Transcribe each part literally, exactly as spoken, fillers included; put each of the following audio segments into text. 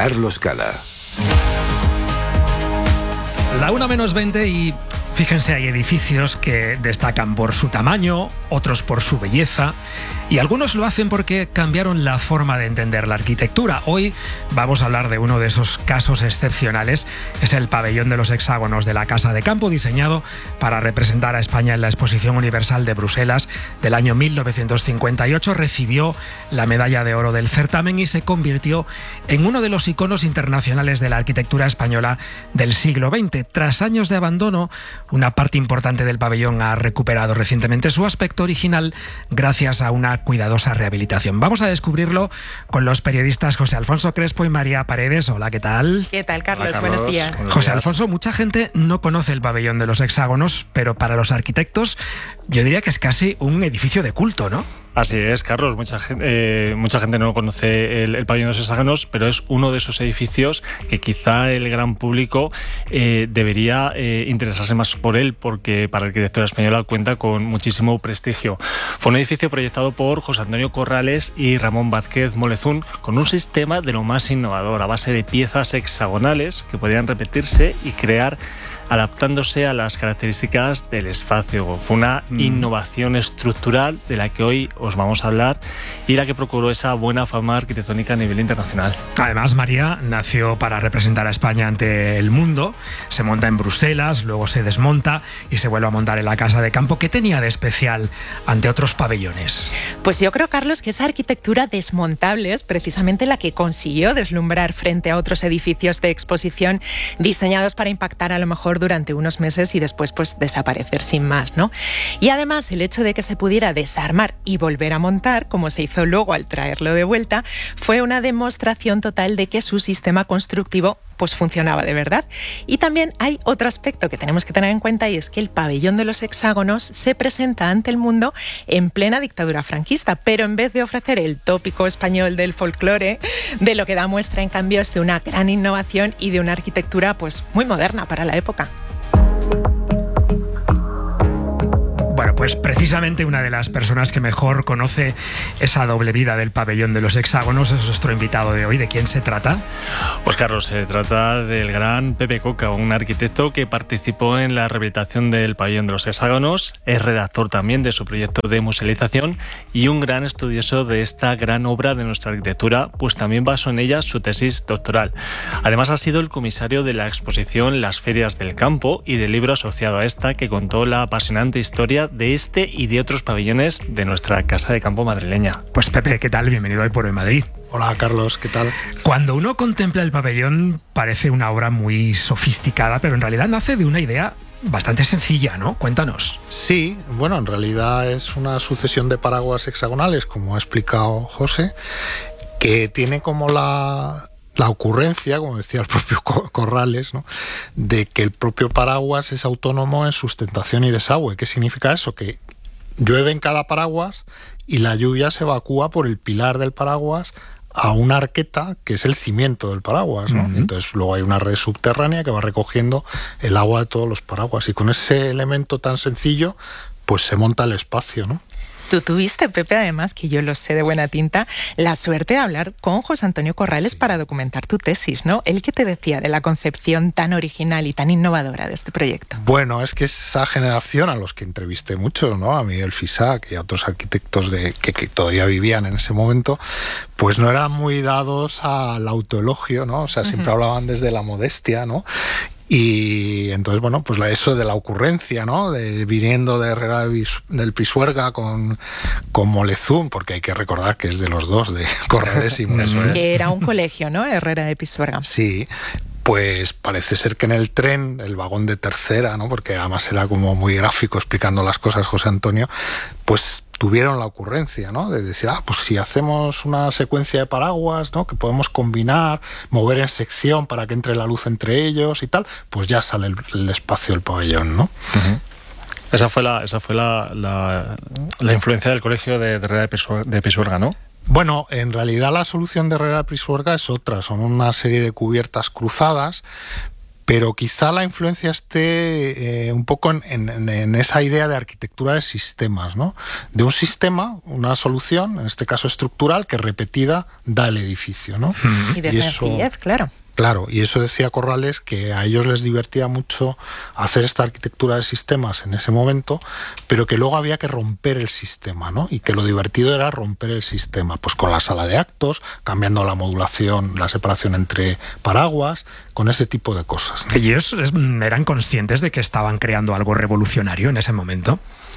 Carlos Cala. La una menos veinte y fíjense, hay edificios que destacan por su tamaño, otros por su belleza y algunos lo hacen porque cambiaron la forma de entender la arquitectura. Hoy vamos a hablar de uno de esos casos excepcionales. Es el pabellón de los hexágonos de la Casa de Campo, diseñado para representar a España en la Exposición Universal de Bruselas del año mil novecientos cincuenta y ocho. Recibió la medalla de oro del certamen y se convirtió en uno de los iconos internacionales de la arquitectura española del siglo veinte. Tras años de abandono, una parte importante del pabellón ha recuperado recientemente su aspecto original gracias a una cuidadosa rehabilitación. Vamos a descubrirlo con los periodistas José Alfonso Crespo y María Paredes. Hola, ¿qué tal? ¿Qué tal, Carlos? Hola, Carlos. Buenos días. Buenos José días. Alfonso, mucha gente no conoce el pabellón de los hexágonos, pero para los arquitectos yo diría que es casi un edificio de culto, ¿no? Así es, Carlos. Mucha gente, eh, mucha gente no conoce el, el pabellón de los hexágonos, pero es uno de esos edificios que quizá el gran público eh, debería eh, interesarse más por él, porque para la arquitectura española cuenta con muchísimo prestigio. Fue un edificio proyectado por José Antonio Corrales y Ramón Vázquez Molezún, con un sistema de lo más innovador, a base de piezas hexagonales que podían repetirse y crear adaptándose a las características del espacio. Fue una mm. innovación estructural de la que hoy os vamos a hablar y la que procuró esa buena fama arquitectónica a nivel internacional. Además, María nació para representar a España ante el mundo. Se monta en Bruselas, luego se desmonta y se vuelve a montar en la Casa de Campo. ¿Qué tenía de especial ante otros pabellones? Pues yo creo, Carlos, que esa arquitectura desmontable es precisamente la que consiguió deslumbrar frente a otros edificios de exposición diseñados para impactar a lo mejor durante unos meses y después pues desaparecer sin más, ¿no? Y además el hecho de que se pudiera desarmar y volver a montar, como se hizo luego al traerlo de vuelta, fue una demostración total de que su sistema constructivo pues funcionaba de verdad. Y también hay otro aspecto que tenemos que tener en cuenta, y es que el pabellón de los hexágonos se presenta ante el mundo en plena dictadura franquista, pero en vez de ofrecer el tópico español del folclore, de lo que da muestra en cambio es de una gran innovación y de una arquitectura pues muy moderna para la época. Bueno, pues precisamente una de las personas que mejor conoce esa doble vida del pabellón de los hexágonos es nuestro invitado de hoy. ¿De quién se trata? Pues Carlos, se trata del gran Pepe Coca, un arquitecto que participó en la rehabilitación del pabellón de los hexágonos, es redactor también de su proyecto de musealización y un gran estudioso de esta gran obra de nuestra arquitectura, pues también basó en ella su tesis doctoral. Además ha sido el comisario de la exposición Las Ferias del Campo y del libro asociado a esta que contó la apasionante historia de este y de otros pabellones de nuestra Casa de Campo madrileña. Pues Pepe, ¿qué tal? Bienvenido a Hoy por Hoy Madrid. Hola Carlos, ¿qué tal? Cuando uno contempla el pabellón parece una obra muy sofisticada, pero en realidad nace de una idea bastante sencilla, ¿no? Cuéntanos. Sí, bueno, en realidad es una sucesión de paraguas hexagonales, como ha explicado José, que tiene como la... la ocurrencia, como decía el propio Corrales, ¿no?, de que el propio paraguas es autónomo en sustentación y desagüe. ¿Qué significa eso? Que llueve en cada paraguas y la lluvia se evacúa por el pilar del paraguas a una arqueta que es el cimiento del paraguas, ¿no? Uh-huh. Entonces luego hay una red subterránea que va recogiendo el agua de todos los paraguas y con ese elemento tan sencillo pues se monta el espacio, ¿no? Tú tuviste, Pepe, además, que yo lo sé de buena tinta, la suerte de hablar con José Antonio Corrales para documentar tu tesis, ¿no? ¿Él qué te decía de la concepción tan original y tan innovadora de este proyecto? Bueno, es que esa generación a los que entrevisté mucho, ¿no?, a Miguel Fisac y a otros arquitectos de, que, que todavía vivían en ese momento, pues no eran muy dados al autoelogio, ¿no? O sea, siempre uh-huh. hablaban desde la modestia, ¿no? Y entonces, bueno, pues eso de la ocurrencia, ¿no?, de viniendo de Herrera del Pisuerga con, con Molezún, porque hay que recordar que es de los dos, de Corrales y Molezún. Que era un colegio, ¿no?, Herrera de Pisuerga. Sí. Pues parece ser que en el tren, el vagón de tercera, ¿no?, porque además era como muy gráfico explicando las cosas José Antonio, pues tuvieron la ocurrencia, ¿no?, de decir, ah, pues si hacemos una secuencia de paraguas, ¿no?, que podemos combinar, mover en sección para que entre la luz entre ellos y tal, pues ya sale el, el espacio del pabellón, ¿no? Uh-huh. Esa fue la, esa fue la, la, la influencia del colegio de Herrera de Pisuerga, ¿no? Bueno, en realidad la solución de Herrera de Pisuerga es otra, son una serie de cubiertas cruzadas, Pero quizá la influencia esté eh, un poco en, en, en esa idea de arquitectura de sistemas, ¿no? De un sistema, una solución, en este caso estructural, que repetida da el edificio, ¿no? Y de sencillez, claro. Claro, y eso decía Corrales, que a ellos les divertía mucho hacer esta arquitectura de sistemas en ese momento, pero que luego había que romper el sistema, ¿no? Y que lo divertido era romper el sistema, pues con la sala de actos, cambiando la modulación, la separación entre paraguas, con ese tipo de cosas, ¿no? ¿Y ellos eran conscientes de que estaban creando algo revolucionario en ese momento?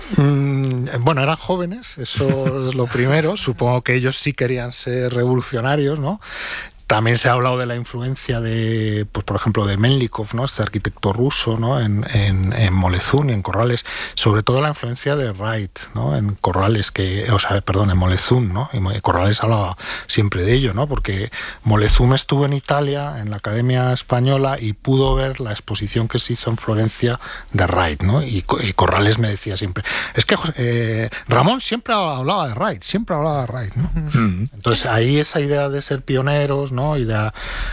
Mm, bueno, eran jóvenes, eso es lo primero. Supongo que ellos sí querían ser revolucionarios, ¿no? También se ha hablado de la influencia de, pues por ejemplo, de Melnikov, ¿no? Este arquitecto ruso, ¿no? En, en, en Molesun y en Corrales, sobre todo la influencia de Wright, ¿no? En Corrales, que, o sea, perdón, en Molesun, ¿no? Y Corrales hablaba siempre de ello, ¿no? Porque Molesun estuvo en Italia, en la Academia Española, y pudo ver la exposición que se hizo en Florencia de Wright, ¿no? Y, y Corrales me decía siempre, es que eh, Ramón siempre hablaba de Wright, siempre hablaba de Wright, ¿no? Mm. Entonces ahí esa idea de ser pioneros, ¿no? Y, de,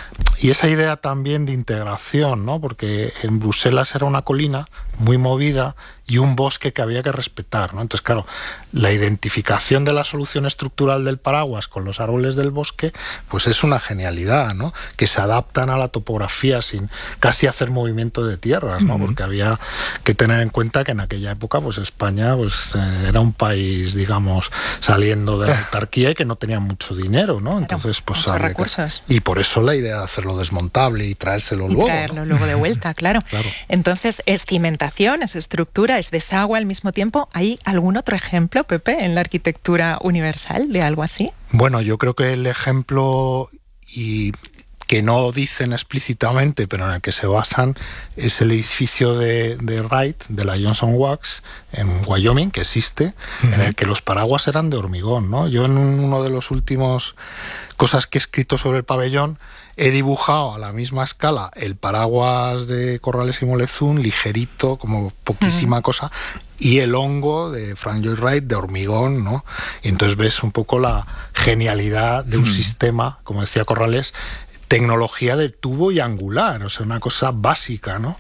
y esa idea también de integración, ¿no? Porque en Bruselas era una colina muy movida y un bosque que había que respetar, ¿no? Entonces, claro, la identificación de la solución estructural del paraguas con los árboles del bosque, pues es una genialidad, ¿no? Que se adaptan a la topografía sin casi hacer movimiento de tierras, ¿no? Porque había que tener en cuenta que en aquella época, pues España, pues eh, era un país, digamos, saliendo de la autarquía y que no tenía mucho dinero, ¿no? Entonces, pues muchos recursos. Que, y por eso la idea de hacerlo desmontable y traérselo y luego. traerlo ¿no? luego de vuelta, claro. claro. Entonces, es cimentación, es estructura, es desagüe al mismo tiempo. ¿Hay algún otro ejemplo, Pepe, en la arquitectura universal de algo así? Bueno, yo creo que el ejemplo y que no dicen explícitamente, pero en el que se basan, es el edificio de, de Wright, de la Johnson Wax, en Wyoming, que existe, uh-huh. en el que los paraguas eran de hormigón, ¿no? Yo en uno de los últimos cosas que he escrito sobre el pabellón, he dibujado a la misma escala el paraguas de Corrales y Molesun, ligerito, como poquísima uh-huh. cosa, y el hongo de Frank Lloyd Wright de hormigón, ¿no? Y entonces ves un poco la genialidad de un uh-huh. sistema, como decía Corrales, tecnología de tubo y angular, o sea, una cosa básica, ¿no?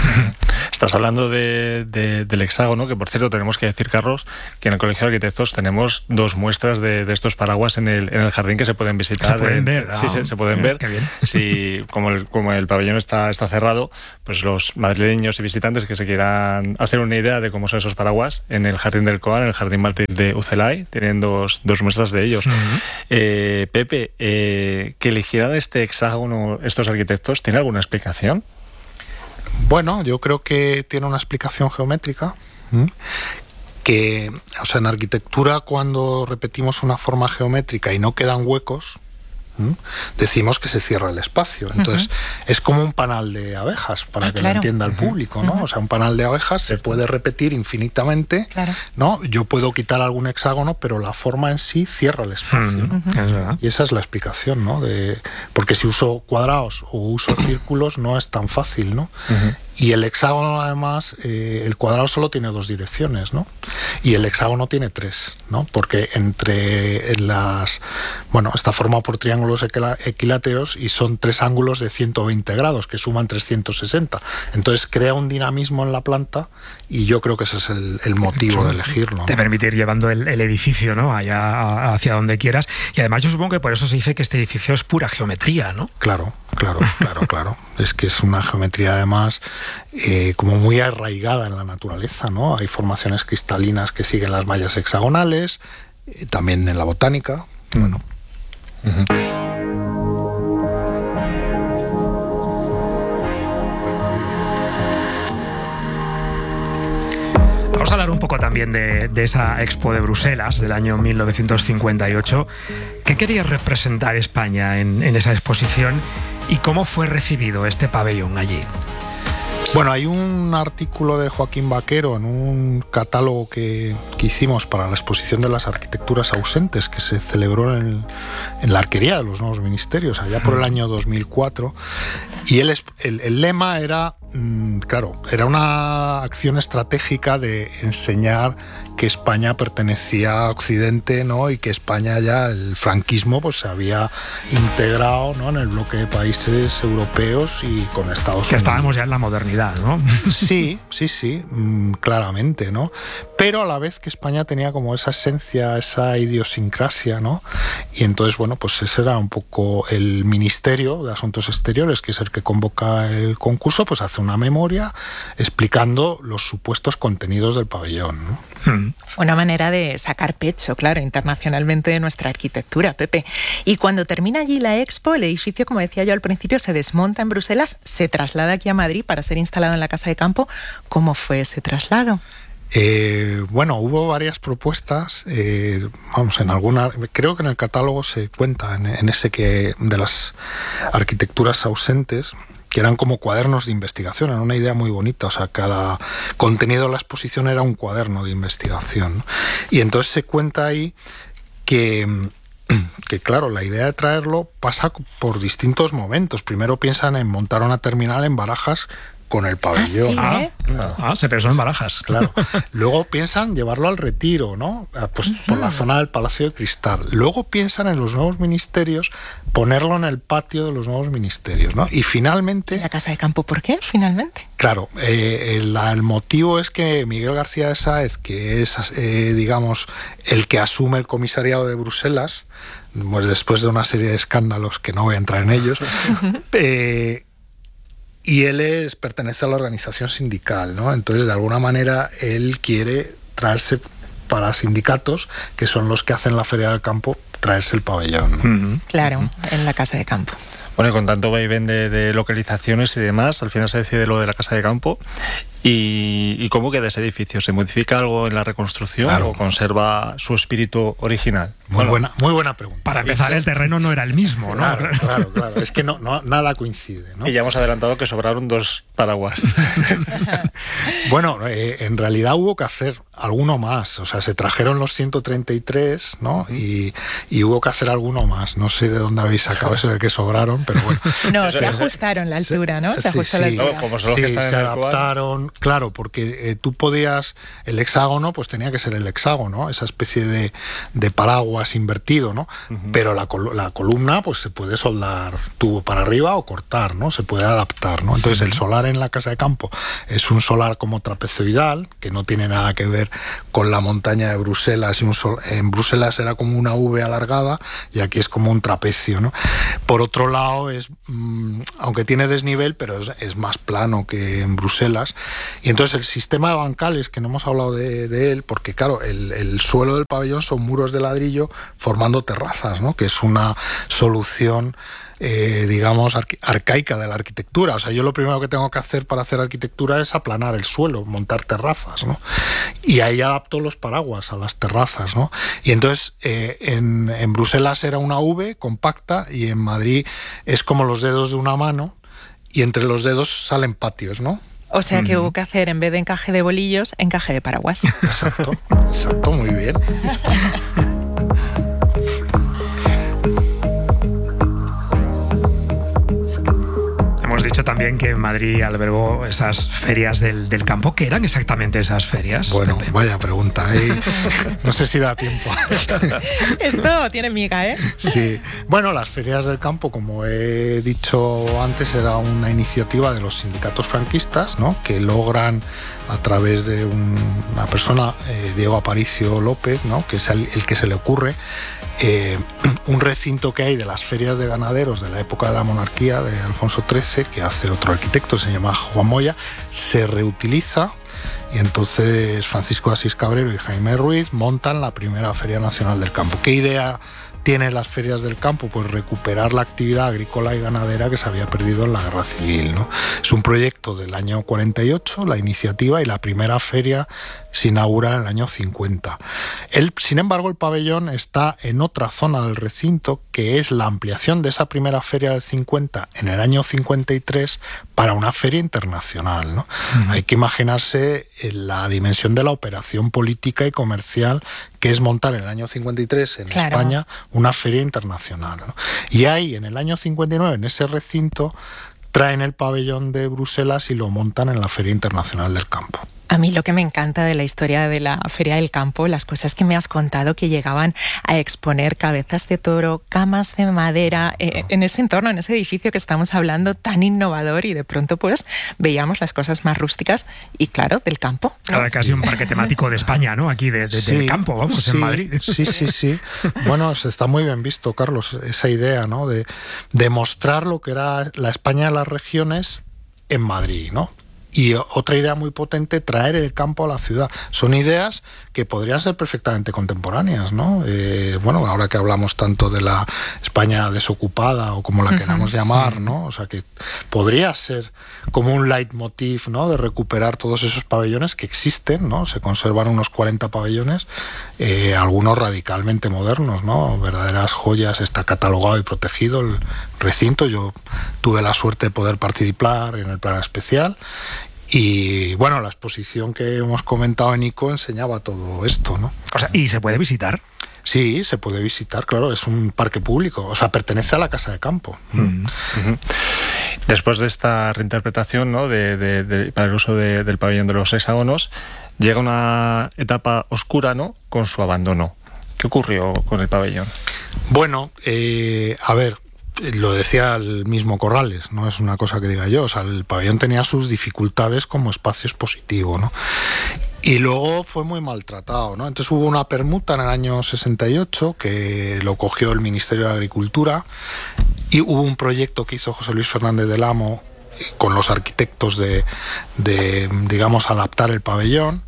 Estás hablando de, de, del hexágono, que por cierto tenemos que decir, Carlos, que en el Colegio de Arquitectos tenemos dos muestras de, de estos paraguas en el, en el jardín que se pueden visitar. Se pueden ver. Sí, ah, se, se pueden ver. Qué bien. Sí, como, el, como el pabellón está, está cerrado, pues los madrileños y visitantes que se quieran hacer una idea de cómo son esos paraguas, en el Jardín del Coan, en el Jardín Mártir de Ucelay, tienen dos, dos muestras de ellos. Uh-huh. eh, Pepe, eh, que eligieran este hexágono estos arquitectos, ¿tiene alguna explicación? Bueno, yo creo que tiene una explicación geométrica, ¿eh? Que, o sea, en arquitectura, cuando repetimos una forma geométrica y no quedan huecos, ¿eh? decimos que se cierra el espacio. Entonces, uh-huh. es como un panal de abejas, para ah, que claro. lo entienda el público, ¿no? Uh-huh. O sea, un panal de abejas se puede repetir infinitamente, claro. ¿no? Yo puedo quitar algún hexágono, pero la forma en sí cierra el espacio, uh-huh. ¿no? Es verdad. Y esa es la explicación, ¿no? De, porque si uso cuadrados o uso círculos no es tan fácil, ¿no? Uh-huh. Y el hexágono, además, eh, el cuadrado solo tiene dos direcciones, ¿no? Y el hexágono tiene tres, ¿no? Porque entre las... Bueno, está formado por triángulos equiláteros y son tres ángulos de ciento veinte grados, que suman trescientos sesenta. Entonces crea un dinamismo en la planta y yo creo que ese es el, el motivo de elegirlo, ¿no? Te permite ir llevando el, el edificio, ¿no? Allá hacia donde quieras. Y además yo supongo que por eso se dice que este edificio es pura geometría, ¿no? Claro, claro, claro, claro. Es que es una geometría, además... Eh, como muy arraigada en la naturaleza, ¿no? Hay formaciones cristalinas que siguen las mallas hexagonales, eh, también en la botánica. Mm. Bueno. Uh-huh. Vamos a hablar un poco también de, de esa Expo de Bruselas del año mil novecientos cincuenta y ocho. ¿Qué quería representar España en, en esa exposición y cómo fue recibido este pabellón allí? Bueno, hay un artículo de Joaquín Vaquero en un catálogo que, que hicimos para la exposición de las arquitecturas ausentes que se celebró en, el, en la arquería de los nuevos ministerios, allá por el año dos mil cuatro. Y el, el, el lema era, mmm, claro, era una acción estratégica de enseñar que España pertenecía a Occidente, ¿no? Y que España ya, el franquismo, pues se había integrado, ¿no?, en el bloque de países europeos y con Estados Unidos. Que estábamos ya en la modernidad, ¿no? Sí, sí, sí, mmm, claramente, ¿no? Pero a la vez que España tenía como esa esencia, esa idiosincrasia, ¿no? Y entonces, bueno, pues ese era un poco el Ministerio de Asuntos Exteriores, que es el que convoca el concurso, pues hace una memoria explicando los supuestos contenidos del pabellón, ¿no? Hmm. Una manera de sacar pecho, claro, internacionalmente de nuestra arquitectura, Pepe. Y cuando termina allí la Expo, el edificio, como decía yo al principio, se desmonta en Bruselas, se traslada aquí a Madrid para ser instalado en la Casa de Campo. ¿Cómo fue ese traslado? Eh, bueno, hubo varias propuestas, eh, vamos, en alguna, creo que en el catálogo se cuenta, en, en ese que de las arquitecturas ausentes, que eran como cuadernos de investigación, era una idea muy bonita, o sea, cada contenido de la exposición era un cuaderno de investigación, ¿no? Y entonces se cuenta ahí que, que, claro, la idea de traerlo pasa por distintos momentos. Primero piensan en montar una terminal en Barajas con el pabellón. Ah, ¿sí, eh? Ah, claro. ah, se pensó en Barajas. Claro. Luego piensan llevarlo al Retiro, ¿no? Pues uh-huh. por la zona del Palacio de Cristal. Luego piensan en los nuevos ministerios, ponerlo en el patio de los nuevos ministerios, ¿no? Y finalmente... ¿La Casa de Campo por qué, finalmente? Claro, eh, el, el motivo es que Miguel García de Sáez, que es, eh, digamos, el que asume el comisariado de Bruselas, pues después de una serie de escándalos que no voy a entrar en ellos, eh, y él es, pertenece a la organización sindical, ¿no? Entonces, de alguna manera, él quiere traerse para sindicatos, que son los que hacen la Feria del Campo, traerse el pabellón, ¿no? Uh-huh. Claro, uh-huh. en la Casa de Campo. Bueno, y con tanto vaivén de, de localizaciones y demás, al final se decide lo de la Casa de Campo. ¿Y, y cómo queda ese edificio? ¿Se modifica algo en la reconstrucción claro. o conserva su espíritu original? Muy, bueno, buena, muy buena pregunta. Para empezar, el terreno no era el mismo, ¿no? Claro, claro, claro. Es que no, no, nada coincide, ¿no? Y ya hemos adelantado que sobraron dos paraguas. Bueno, eh, en realidad hubo que hacer alguno más. O sea, se trajeron los ciento treinta y tres, ¿no? Y, y hubo que hacer alguno más. No sé de dónde habéis sacado eso de que sobraron, pero bueno. No, se ajustaron la altura, ¿no? Se ajustó sí, la sí. altura. No, como son los sí, que están se en el adaptaron. Claro, porque eh, tú podías, el hexágono, pues tenía que ser el hexágono, esa especie de, de paraguas invertido, ¿no? Uh-huh. Pero la, la columna, pues se puede soldar tubo para arriba o cortar, ¿no? Se puede adaptar, ¿no? Entonces, sí. El solar en la Casa de Campo es un solar como trapezoidal, que no tiene nada que ver con la montaña de Bruselas. Un sol, en Bruselas era como una V alargada y aquí es como un trapecio, ¿no? Por otro lado, es, mmm, aunque tiene desnivel, pero es, es más plano que en Bruselas. Y entonces el sistema de bancales, que no hemos hablado de, de él, porque claro, el, el suelo del pabellón son muros de ladrillo formando terrazas, ¿no? Que es una solución, eh, digamos, arca- arcaica de la arquitectura. O sea, yo lo primero que tengo que hacer para hacer arquitectura es aplanar el suelo, montar terrazas, ¿no? Y ahí adapto los paraguas a las terrazas, ¿no? Y entonces eh, en, en Bruselas era una V compacta y en Madrid es como los dedos de una mano y entre los dedos salen patios, ¿no? O sea que uh-huh. hubo que hacer, en vez de encaje de bolillos, encaje de paraguas. Exacto, exacto, muy bien. Hemos dicho también que Madrid albergó esas ferias del, del campo. ¿Qué eran exactamente esas ferias? Bueno, Pepe? vaya pregunta, ¿eh? No sé si da tiempo. Esto tiene miga, ¿eh? Sí. Bueno, las ferias del campo, como he dicho antes, era una iniciativa de los sindicatos franquistas, ¿no? Que logran, a través de un, una persona, eh, Diego Aparicio López, ¿no? Que es el, el que se le ocurre, Eh, un recinto que hay de las ferias de ganaderos de la época de la monarquía de Alfonso trece, que hace otro arquitecto, se llama Juan Moya, se reutiliza y entonces Francisco de Asís Cabrero y Jaime Ruiz montan la primera Feria Nacional del Campo. ¿Qué idea tienen las ferias del campo? Pues recuperar la actividad agrícola y ganadera que se había perdido en la Guerra Civil, ¿no? Es un proyecto del año cuarenta y ocho, la iniciativa, y la primera feria se inaugura en el año cincuenta. El, sin embargo, el pabellón está en otra zona del recinto, que es la ampliación de esa primera feria del cincuenta en el año cincuenta y tres para una feria internacional, ¿no? Uh-huh. Hay que imaginarse la dimensión de la operación política y comercial que es montar en el año cincuenta y tres en claro. España una feria internacional, ¿no? Y ahí, en el año cincuenta y nueve, en ese recinto, traen el pabellón de Bruselas y lo montan en la Feria Internacional del Campo. A mí lo que me encanta de la historia de la Feria del Campo, las cosas que me has contado, que llegaban a exponer cabezas de toro, camas de madera, eh, en ese entorno, en ese edificio que estamos hablando, tan innovador, y de pronto pues veíamos las cosas más rústicas y claro, del campo, ¿no? Ahora casi un parque temático de España, ¿no? Aquí de, de, sí, del campo, vamos, sí, en Madrid. Sí, sí, sí. Bueno, está muy bien visto, Carlos, esa idea, ¿no? De, de mostrar lo que era la España de las regiones en Madrid, ¿no? Y otra idea muy potente, traer el campo a la ciudad. Son ideas que podrían ser perfectamente contemporáneas, ¿no? Eh, bueno, ahora que hablamos tanto de la España desocupada o como la uh-huh. queramos llamar, ¿no? O sea, que podría ser como un leitmotiv, ¿no? De recuperar todos esos pabellones que existen, ¿no? Se conservan unos cuarenta pabellones, eh, algunos radicalmente modernos, ¿no? Verdaderas joyas, está catalogado y protegido el recinto. Yo tuve la suerte de poder participar en el plan especial. Y bueno, la exposición que hemos comentado en I C O enseñaba todo esto, ¿no? O sea, ¿y se puede visitar? Sí, se puede visitar, claro, es un parque público, o sea, pertenece a la Casa de Campo. Mm. Uh-huh. Después de esta reinterpretación, ¿no? de, de, de, para el uso de, del pabellón de los hexágonos, llega una etapa oscura, ¿no? Con su abandono. ¿Qué ocurrió con el pabellón? Bueno, eh, a ver, lo decía el mismo Corrales, no es una cosa que diga yo, o sea, el pabellón tenía sus dificultades como espacio expositivo, ¿no? Y luego fue muy maltratado, ¿no? Entonces hubo una permuta en el año sesenta y ocho que lo cogió el Ministerio de Agricultura y hubo un proyecto que hizo José Luis Fernández del Amo con los arquitectos de, de digamos, adaptar el pabellón,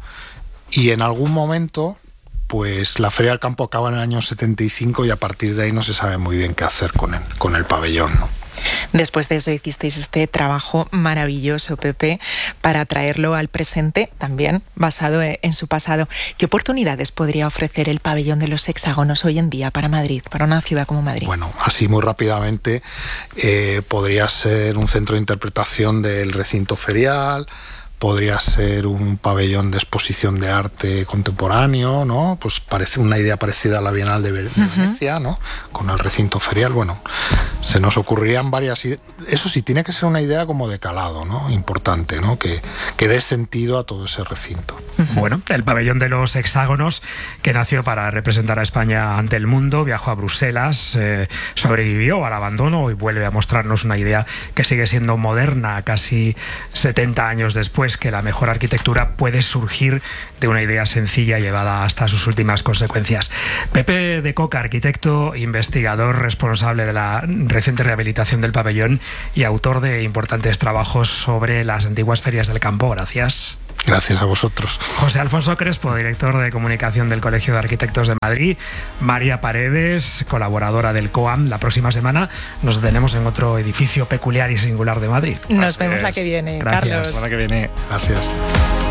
y en algún momento pues la Feria del Campo acaba en el año setenta y cinco y a partir de ahí no se sabe muy bien qué hacer con el, con el pabellón, ¿no? Después de eso hicisteis este trabajo maravilloso, Pepe, para traerlo al presente, también basado en su pasado. ¿Qué oportunidades podría ofrecer el pabellón de los hexágonos hoy en día para Madrid, para una ciudad como Madrid? Bueno, así muy rápidamente, eh, podría ser un centro de interpretación del recinto ferial, podría ser un pabellón de exposición de arte contemporáneo, ¿no? Pues parece una idea parecida a la Bienal de, de uh-huh. Venecia, ¿no? Con el recinto ferial. Bueno, se nos ocurrirían varias ideas. Eso sí, tiene que ser una idea como de calado, ¿no? Importante, ¿no? Que, que dé sentido a todo ese recinto. Uh-huh. Bueno, el pabellón de los hexágonos, que nació para representar a España ante el mundo, viajó a Bruselas, eh, sobrevivió al abandono y vuelve a mostrarnos una idea que sigue siendo moderna casi setenta años después, que la mejor arquitectura puede surgir de una idea sencilla llevada hasta sus últimas consecuencias. Pepe de Coca, arquitecto, investigador, responsable de la reciente rehabilitación del pabellón y autor de importantes trabajos sobre las antiguas ferias del campo. Gracias. Gracias a vosotros. José Alfonso Crespo, director de comunicación del Colegio de Arquitectos de Madrid. María Paredes, colaboradora del COAM. La próxima semana nos detenemos en otro edificio peculiar y singular de Madrid. Nos vemos la que viene, Gracias. Carlos. La semana que viene. Gracias.